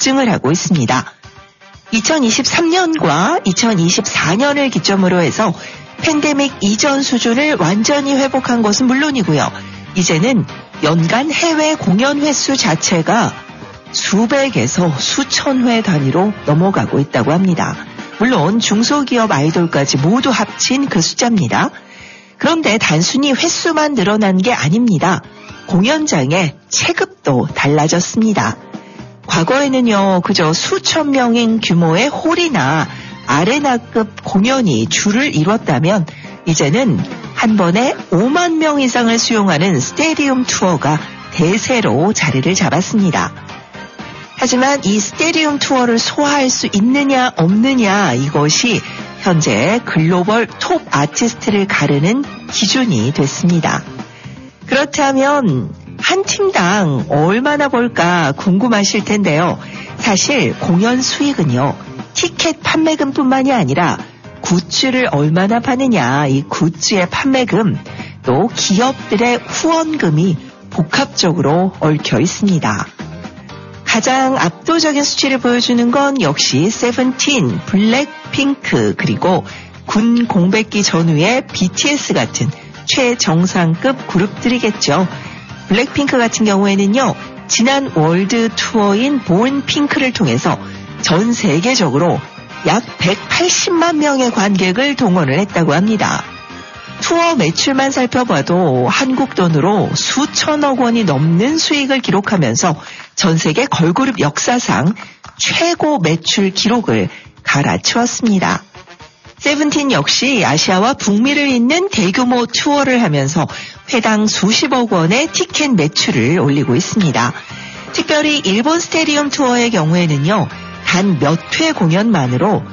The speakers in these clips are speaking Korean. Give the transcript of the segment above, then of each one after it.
급증을 하고 있습니다. 2023년과 2024년을 기점으로 해서 팬데믹 이전 수준을 완전히 회복한 것은 물론이고요. 이제는 연간 해외 공연 횟수 자체가 수백에서 수천 회 단위로 넘어가고 있다고 합니다. 물론 중소기업 아이돌까지 모두 합친 그 숫자입니다. 그런데 단순히 횟수만 늘어난 게 아닙니다. 공연장의 체급도 달라졌습니다. 과거에는요, 그저 수천 명인 규모의 홀이나 아레나급 공연이 주를 이뤘다면 이제는 한 번에 5만 명 이상을 수용하는 스테디움 투어가 대세로 자리를 잡았습니다. 하지만 이 스테디움 투어를 소화할 수 있느냐 없느냐 이것이 현재 글로벌 톱 아티스트를 가르는 기준이 됐습니다. 그렇다면 한 팀당 얼마나 벌까 궁금하실 텐데요. 사실 공연 수익은요. 티켓 판매금뿐만이 아니라 굿즈를 얼마나 파느냐, 이 굿즈의 판매금, 또 기업들의 후원금이 복합적으로 얽혀 있습니다. 가장 압도적인 수치를 보여주는 건 역시 세븐틴, 블랙핑크, 그리고 군 공백기 전후의 BTS 같은 최정상급 그룹들이겠죠. 블랙핑크 같은 경우에는요, 지난 월드 투어인 본 핑크를 통해서 전 세계적으로 약 180만 명의 관객을 동원을 했다고 합니다. 투어 매출만 살펴봐도 한국 돈으로 수천억 원이 넘는 수익을 기록하면서 전 세계 걸그룹 역사상 최고 매출 기록을 갈아치웠습니다. 세븐틴 역시 아시아와 북미를 잇는 대규모 투어를 하면서 회당 수십억 원의 티켓 매출을 올리고 있습니다. 특별히 일본 스테디움 투어의 경우에는요. 단 몇 회 공연만으로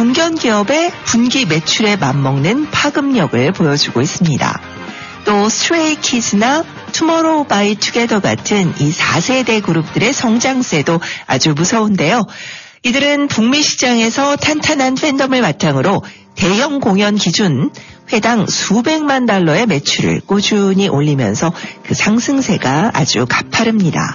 중견기업의 분기 매출에 맞먹는 파급력을 보여주고 있습니다. 또 스트레이키즈나 투모로우 바이 투게더 같은 이 4세대 그룹들의 성장세도 아주 무서운데요. 이들은 북미 시장에서 탄탄한 팬덤을 바탕으로 대형 공연 기준 회당 수백만 달러의 매출을 꾸준히 올리면서 그 상승세가 아주 가파릅니다.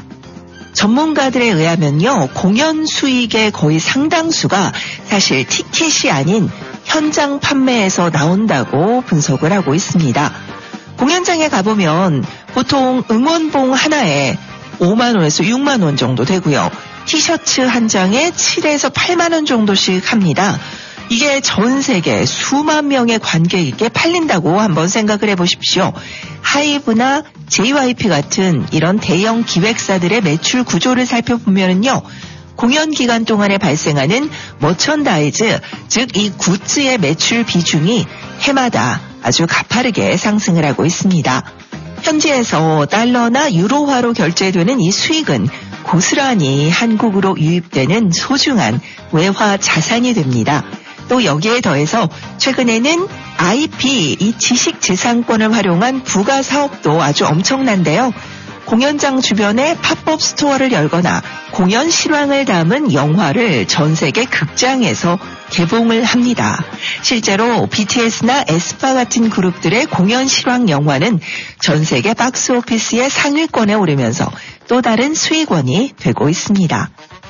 전문가들에 의하면요, 공연 수익의 거의 상당수가 사실 티켓이 아닌 현장 판매에서 나온다고 분석을 하고 있습니다. 공연장에 가보면 보통 응원봉 하나에 5만 원에서 6만 원 정도 되고요. 티셔츠 한 장에 7에서 8만 원 정도씩 합니다. 이게 전 세계 수만 명의 관객에게 팔린다고 한번 생각을 해보십시오. 하이브나 JYP 같은 이런 대형 기획사들의 매출 구조를 살펴보면요. 공연 기간 동안에 발생하는 머천다이즈, 즉 이 굿즈의 매출 비중이 해마다 아주 가파르게 상승을 하고 있습니다. 현지에서 달러나 유로화로 결제되는 이 수익은 고스란히 한국으로 유입되는 소중한 외화 자산이 됩니다. 또 여기에 더해서 최근에는 IP, 이 지식재산권을 활용한 부가 사업도 아주 엄청난데요. 공연장 주변에 팝업 스토어를 열거나 공연 실황을 담은 영화를 전 세계 극장에서 개봉을 합니다. 실제로 BTS나 에스파 같은 그룹들의 공연 실황 영화는 전 세계 박스오피스의 상위권에 오르면서 또 다른 수익원이 되고 있습니다.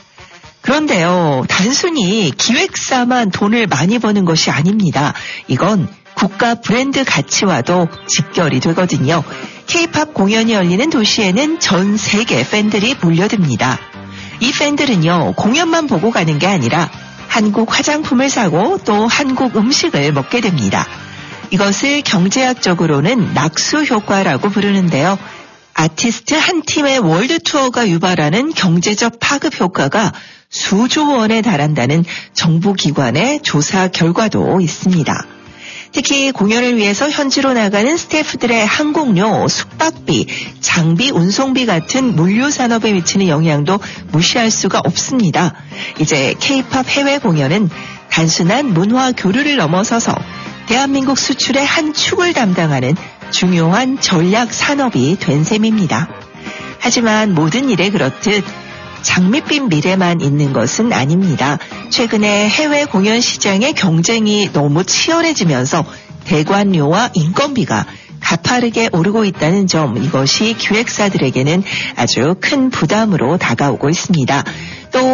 그런데요, 단순히 기획사만 돈을 많이 버는 것이 아닙니다. 이건 국가 브랜드 가치와도 직결이 되거든요. K-팝 공연이 열리는 도시에는 전 세계 팬들이 몰려듭니다. 이 팬들은요, 공연만 보고 가는 게 아니라 한국 화장품을 사고 또 한국 음식을 먹게 됩니다. 이것을 경제학적으로는 낙수 효과라고 부르는데요. 아티스트 한 팀의 월드 투어가 유발하는 경제적 파급 효과가 수조 원에 달한다는 정부기관의 조사 결과도 있습니다. 특히 공연을 위해서 현지로 나가는 스태프들의 항공료, 숙박비, 장비, 운송비 같은 물류 산업에 미치는 영향도 무시할 수가 없습니다. 이제 K-팝 해외 공연은 단순한 문화 교류를 넘어서서 대한민국 수출의 한 축을 담당하는 중요한 전략 산업이 된 셈입니다. 하지만 모든 일에 그렇듯 장밋빛 미래만 있는 것은 아닙니다. 최근에 해외 공연 시장의 경쟁이 너무 치열해지면서 대관료와 인건비가 가파르게 오르고 있다는 점, 이것이 기획사들에게는 아주 큰 부담으로 다가오고 있습니다.